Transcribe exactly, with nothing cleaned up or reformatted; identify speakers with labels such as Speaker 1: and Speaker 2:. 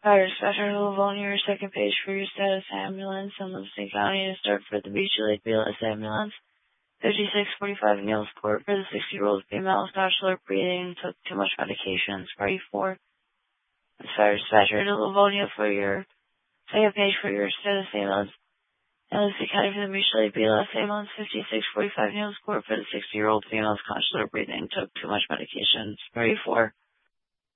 Speaker 1: Fire dispatcher to Livonia, your second page for your status ambulance in Livingston County to start for the Beach Lake B L S ambulance. fifty-six forty-five Niels Court for the sixty-year-old female with bachelor breathing, took too much medication. Party four. Fire dispatcher to Livonia for your second page for your status ambulance. And Livingston County for the Beach Lake B L S ambulance. fifty-six forty-five Niels Court for the sixty-year-old female with bachelor breathing, took too much medication. Party four.